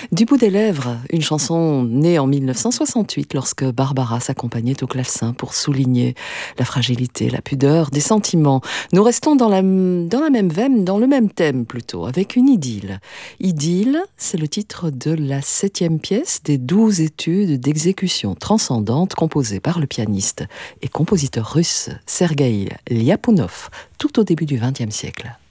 Du bout des lèvres, une chanson née en 1968 lorsque Barbara s'accompagnait au clavecin pour souligner la fragilité, la pudeur des sentiments. Nous restons dans la même veine, dans le même thème plutôt, avec une idylle. Idylle, c'est le titre de la 7e pièce des 12 études d'exécution transcendante composées par le pianiste et compositeur russe Sergueï Lyapunov tout au début du XXe siècle.